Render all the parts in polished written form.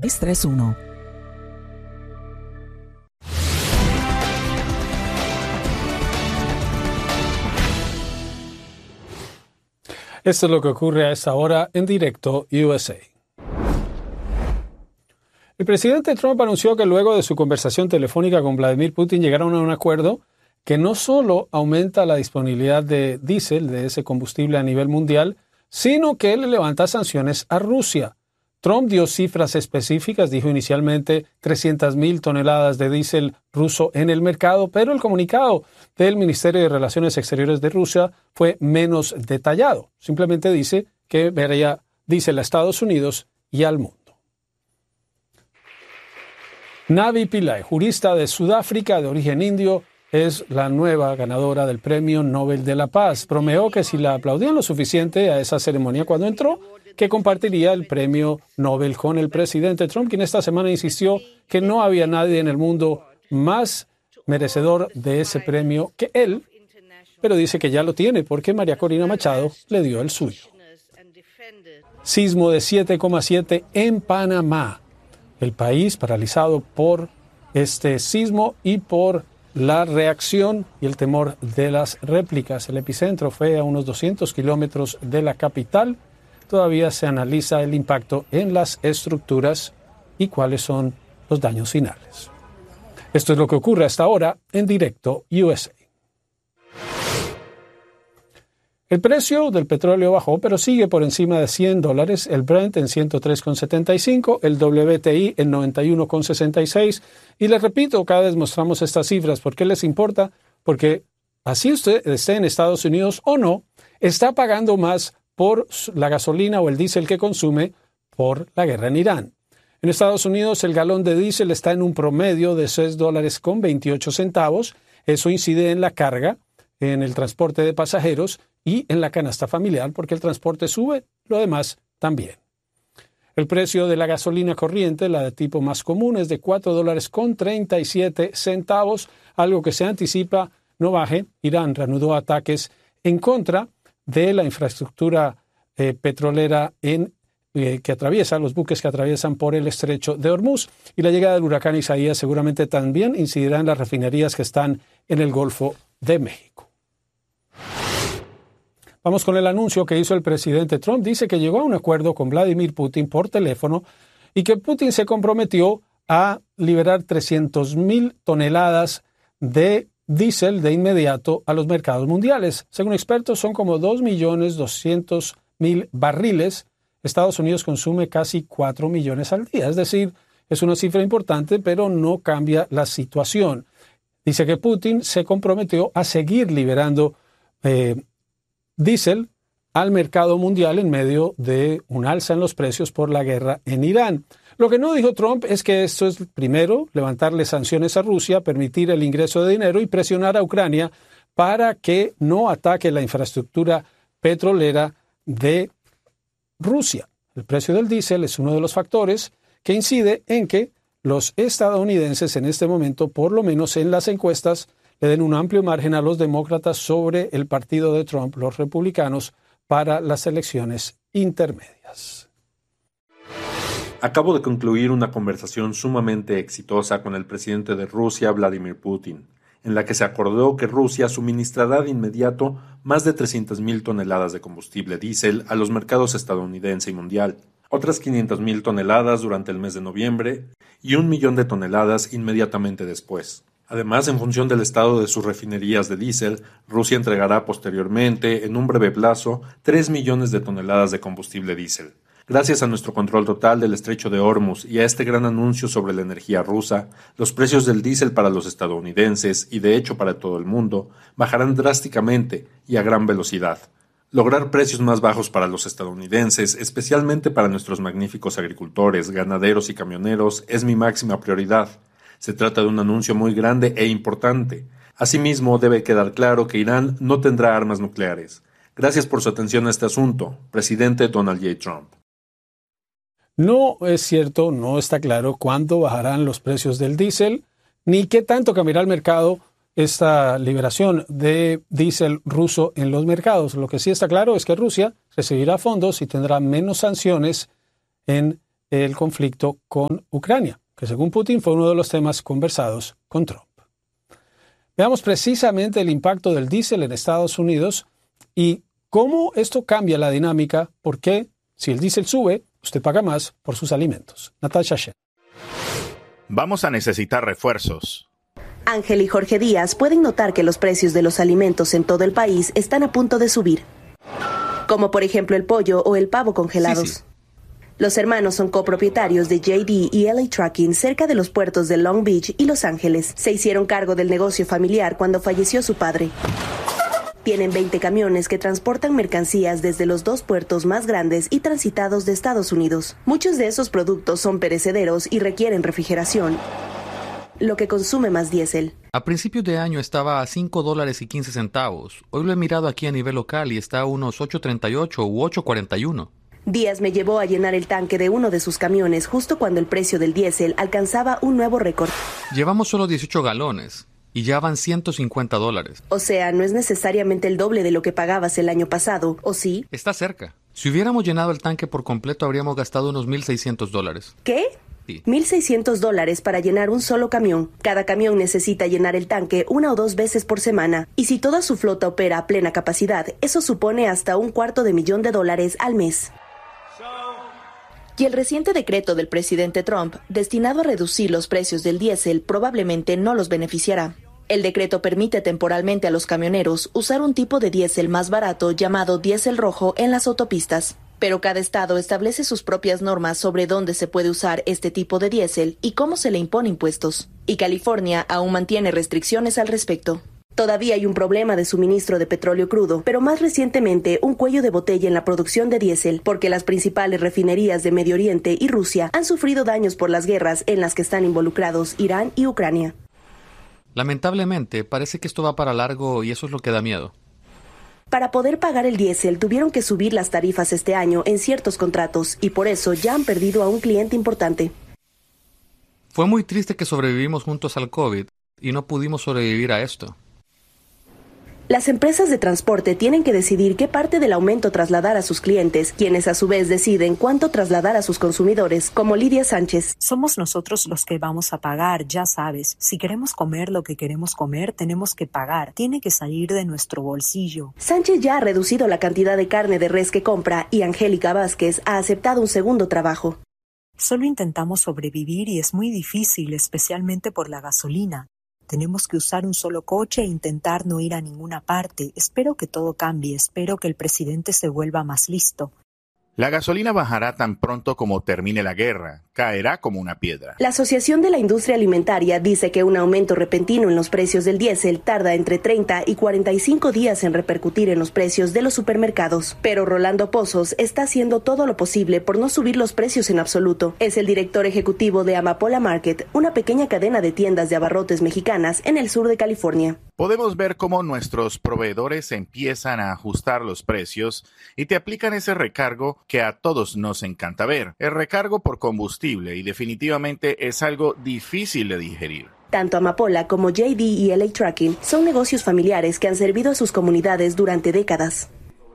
631. Esto es lo que ocurre a esta hora en Directo USA. El presidente Trump anunció que luego de su conversación telefónica con Vladimir Putin llegaron a un acuerdo que no solo aumenta la disponibilidad de diésel, de ese combustible a nivel mundial, sino que le levanta sanciones a Rusia. Trump dio cifras específicas, dijo inicialmente 300,000 toneladas de diésel ruso en el mercado, pero el comunicado del Ministerio de Relaciones Exteriores de Rusia fue menos detallado. Simplemente dice que vería diésel a Estados Unidos y al mundo. Navi Pillay, jurista de Sudáfrica de origen indio, es la nueva ganadora del Premio Nobel de la Paz. Prometió que si la aplaudían lo suficiente a esa ceremonia cuando entró, que compartiría el Premio Nobel con el presidente Trump, quien esta semana insistió que no había nadie en el mundo más merecedor de ese premio que él, pero dice que ya lo tiene porque María Corina Machado le dio el suyo. Sismo de 7,7 en Panamá. El país paralizado por este sismo y por la reacción y el temor de las réplicas. El epicentro fue a unos 200 kilómetros de la capital. Todavía se analiza el impacto en las estructuras y cuáles son los daños finales. Esto es lo que ocurre hasta ahora en Directo USA. El precio del petróleo bajó, pero sigue por encima de $100, el Brent en 103,75, el WTI en 91,66. Y les repito, cada vez mostramos estas cifras. ¿Por qué les importa? Porque así usted esté en Estados Unidos o no, está pagando más por la gasolina o el diésel que consume por la guerra en Irán. En Estados Unidos, el galón de diésel está en un promedio de $6.28. Eso incide en la carga, en el transporte de pasajeros y en la canasta familiar, porque el transporte sube, lo demás también. El precio de la gasolina corriente, la de tipo más común, es de $4.37, algo que se anticipa no baje. Irán reanudó ataques en contra de la infraestructura petrolera que atraviesa, los buques que atraviesan por el estrecho de Hormuz, y la llegada del huracán Isaías seguramente también incidirá en las refinerías que están en el Golfo de México. Vamos con el anuncio que hizo el presidente Trump. Dice que llegó a un acuerdo con Vladimir Putin por teléfono y que Putin se comprometió a liberar 300,000 toneladas de diésel de inmediato a los mercados mundiales. Según expertos, son como 2.200.000 barriles. Estados Unidos consume casi 4 millones al día. Es decir, es una cifra importante, pero no cambia la situación. Dice que Putin se comprometió a seguir liberando diésel al mercado mundial en medio de un alza en los precios por la guerra en Irán. Lo que no dijo Trump es que esto es, primero, levantarle sanciones a Rusia, permitir el ingreso de dinero y presionar a Ucrania para que no ataque la infraestructura petrolera de Rusia. El precio del diésel es uno de los factores que incide en que los estadounidenses en este momento, por lo menos en las encuestas, le den un amplio margen a los demócratas sobre el partido de Trump, los republicanos, para las elecciones intermedias. Acabo de concluir una conversación sumamente exitosa con el presidente de Rusia, Vladimir Putin, en la que se acordó que Rusia suministrará de inmediato más de 300,000 toneladas de combustible diésel a los mercados estadounidense y mundial, otras 500,000 toneladas durante el mes de noviembre y 1,000,000 de toneladas inmediatamente después. Además, en función del estado de sus refinerías de diésel, Rusia entregará posteriormente, en un breve plazo, 3 millones de toneladas de combustible diésel. Gracias a nuestro control total del estrecho de Hormuz y a este gran anuncio sobre la energía rusa, los precios del diésel para los estadounidenses, y de hecho para todo el mundo, bajarán drásticamente y a gran velocidad. Lograr precios más bajos para los estadounidenses, especialmente para nuestros magníficos agricultores, ganaderos y camioneros, es mi máxima prioridad. Se trata de un anuncio muy grande e importante. Asimismo, debe quedar claro que Irán no tendrá armas nucleares. Gracias por su atención a este asunto, presidente Donald J. Trump. No es cierto, no está claro cuándo bajarán los precios del diésel, ni qué tanto cambiará el mercado esta liberación de diésel ruso en los mercados. Lo que sí está claro es que Rusia recibirá fondos y tendrá menos sanciones en el conflicto con Ucrania, que según Putin fue uno de los temas conversados con Trump. Veamos precisamente el impacto del diésel en Estados Unidos y cómo esto cambia la dinámica, porque si el diésel sube, usted paga más por sus alimentos. Natasha Shen. Vamos a necesitar refuerzos. Ángel y Jorge Díaz pueden notar que los precios de los alimentos en todo el país están a punto de subir, como por ejemplo el pollo o el pavo congelados. Sí. Los hermanos son copropietarios de JD y LA Trucking cerca de los puertos de Long Beach y Los Ángeles. Se hicieron cargo del negocio familiar cuando falleció su padre. Tienen 20 camiones que transportan mercancías desde los 2 puertos más grandes y transitados de Estados Unidos. Muchos de esos productos son perecederos y requieren refrigeración, lo que consume más diésel. A principios de año estaba a $5.15. Hoy lo he mirado aquí a nivel local y está a unos $8.38 u $8.41. Díaz me llevó a llenar el tanque de uno de sus camiones justo cuando el precio del diésel alcanzaba un nuevo récord. Llevamos solo 18 galones y ya van $150. O sea, no es necesariamente el doble de lo que pagabas el año pasado, ¿o sí? Está cerca. Si hubiéramos llenado el tanque por completo, habríamos gastado unos $1,600. ¿Qué? Sí. $1,600 para llenar un solo camión. Cada camión necesita llenar el tanque 1 o 2 veces por semana. Y si toda su flota opera a plena capacidad, eso supone hasta $250,000 al mes. Y el reciente decreto del presidente Trump, destinado a reducir los precios del diésel, probablemente no los beneficiará. El decreto permite temporalmente a los camioneros usar un tipo de diésel más barato llamado diésel rojo en las autopistas. Pero cada estado establece sus propias normas sobre dónde se puede usar este tipo de diésel y cómo se le impone impuestos. Y California aún mantiene restricciones al respecto. Todavía hay un problema de suministro de petróleo crudo, pero más recientemente un cuello de botella en la producción de diésel, porque las principales refinerías de Medio Oriente y Rusia han sufrido daños por las guerras en las que están involucrados Irán y Ucrania. Lamentablemente, parece que esto va para largo y eso es lo que da miedo. Para poder pagar el diésel tuvieron que subir las tarifas este año en ciertos contratos y por eso ya han perdido a un cliente importante. Fue muy triste que sobrevivimos juntos al COVID y no pudimos sobrevivir a esto. Las empresas de transporte tienen que decidir qué parte del aumento trasladar a sus clientes, quienes a su vez deciden cuánto trasladar a sus consumidores, como Lidia Sánchez. Somos nosotros los que vamos a pagar, ya sabes. Si queremos comer lo que queremos comer, tenemos que pagar. Tiene que salir de nuestro bolsillo. Sánchez ya ha reducido la cantidad de carne de res que compra y Angélica Vázquez ha aceptado un segundo trabajo. Solo intentamos sobrevivir y es muy difícil, especialmente por la gasolina. Tenemos que usar un solo coche e intentar no ir a ninguna parte. Espero que todo cambie, espero que el presidente se vuelva más listo. La gasolina bajará tan pronto como termine la guerra. Caerá como una piedra. La Asociación de la Industria Alimentaria dice que un aumento repentino en los precios del diésel tarda entre 30 y 45 días en repercutir en los precios de los supermercados. Pero Rolando Pozos está haciendo todo lo posible por no subir los precios en absoluto. Es el director ejecutivo de Amapola Market, una pequeña cadena de tiendas de abarrotes mexicanas en el sur de California. Podemos ver cómo nuestros proveedores empiezan a ajustar los precios y te aplican ese recargo que a todos nos encanta ver. El recargo por combustible y definitivamente es algo difícil de digerir. Tanto Amapola como JD y LA Trucking son negocios familiares que han servido a sus comunidades durante décadas.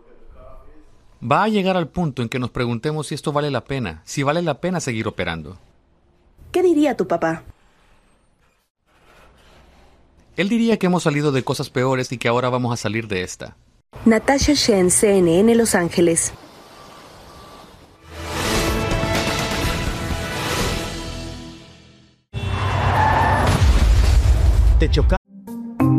Va a llegar al punto en que nos preguntemos si esto vale la pena, si vale la pena seguir operando. ¿Qué diría tu papá? Él diría que hemos salido de cosas peores y que ahora vamos a salir de esta. Natasha Shen, CNN, Los Ángeles. ¿Te choca?